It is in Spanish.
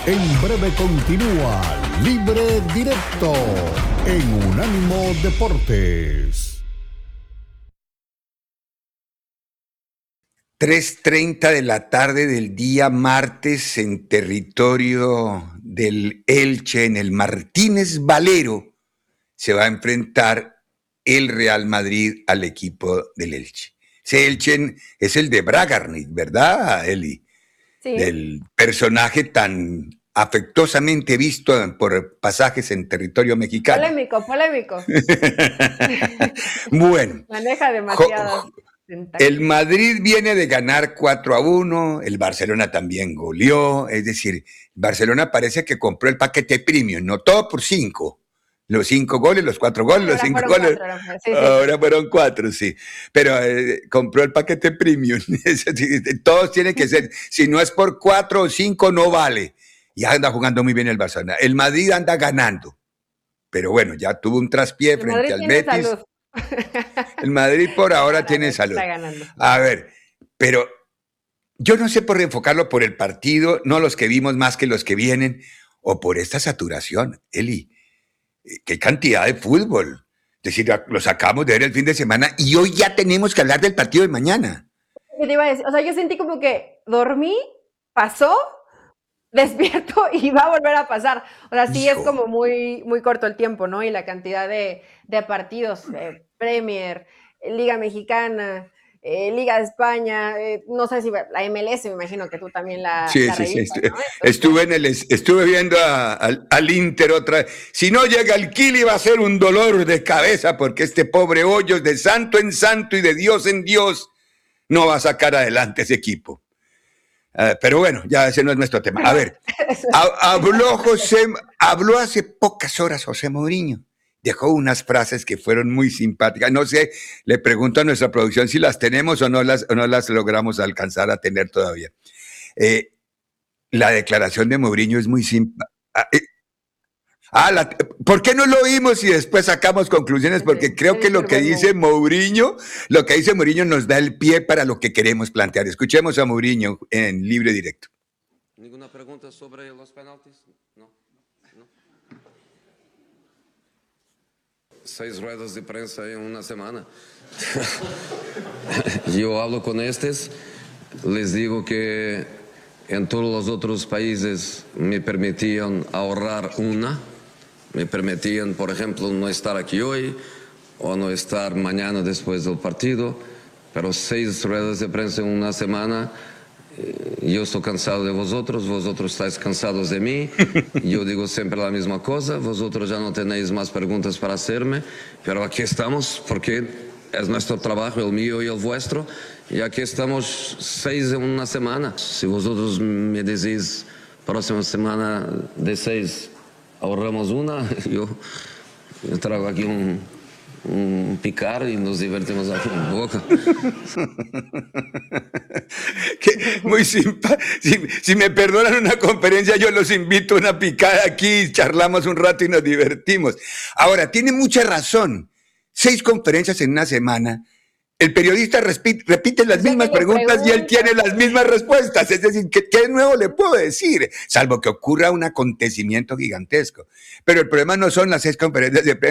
En breve continúa Libre Directo en Unánimo Deportes. 3:30 de la tarde del día martes en territorio del Elche, en el Martínez Valero, se va a enfrentar el Real Madrid al equipo del Elche. Ese Elche es el de Bragarnik, ¿verdad, Eli? Sí. Del personaje tan afectuosamente visto por pasajes en territorio mexicano. Polémico. Bueno. Maneja demasiado. El Madrid viene de ganar 4-1, el Barcelona también goleó, es decir, Barcelona parece que compró el paquete premium, no todo por 5. Los 5 goles, los 4 goles, los 5 goles. Ahora fueron 4, sí. Pero compró el paquete premium. Todos tienen que ser. Si no es por 4 o 5, no vale. Y anda jugando muy bien el Barcelona. El Madrid anda ganando. Pero bueno, ya tuvo un traspié frente al Betis. Salud. El Madrid por ahora tiene salud. A ver, pero yo no sé por enfocarlo por el partido, no los que vimos más que los que vienen, o por esta saturación, Eli. Qué cantidad de fútbol. Es decir, lo sacamos de ver el fin de semana y hoy ya tenemos que hablar del partido de mañana. ¿Qué te iba a decir? O sea, yo sentí como que dormí, pasó, despierto y va a volver a pasar. O sea, sí es como muy, muy corto el tiempo, ¿no? Y la cantidad de partidos, Premier, Liga Mexicana, Liga de España, no sé si la MLS, me imagino que tú también la revistas, ¿no? Estuve viendo al Inter otra vez. Si no llega el Kili va a ser un dolor de cabeza porque este pobre Hoyos de santo en santo y de Dios en Dios no va a sacar adelante ese equipo. Pero bueno, ya ese no es nuestro tema. A ver, habló hace pocas horas José Mourinho. Dejó unas frases que fueron muy simpáticas. No sé, le pregunto a nuestra producción si las tenemos o no las logramos alcanzar a tener todavía. La declaración de Mourinho es muy simpática. ¿Por qué no lo oímos y después sacamos conclusiones? Porque creo que lo que dice Mourinho nos da el pie para lo que queremos plantear. Escuchemos a Mourinho en Libre Directo. ¿Ninguna pregunta sobre los penaltis? No. 6 ruedas de prensa en una semana. Yo hablo con estos, les digo que en todos los otros países me permitían ahorrar una. Me permitían, por ejemplo, no estar aquí hoy o no estar mañana después del partido, pero 6 ruedas de prensa en una semana, yo estoy cansado de vosotros estáis cansados de mí, yo digo siempre la misma cosa, vosotros ya no tenéis más preguntas para hacerme, pero aquí estamos porque es nuestro trabajo, el mío y el vuestro, y aquí estamos 6 en una semana. Si vosotros me decís próxima semana de 6 ahorramos una, yo traigo aquí un picar y nos divertimos aquí en Boca. Muy simpático. Si me perdonan una conferencia, yo los invito a una picada aquí, charlamos un rato y nos divertimos. Ahora, tiene mucha razón. 6 conferencias en una semana. El periodista repite las mismas preguntas y él tiene las mismas respuestas. Es decir, ¿qué nuevo le puedo decir? Salvo que ocurra un acontecimiento gigantesco. Pero el problema no son las 6 conferencias de prensa.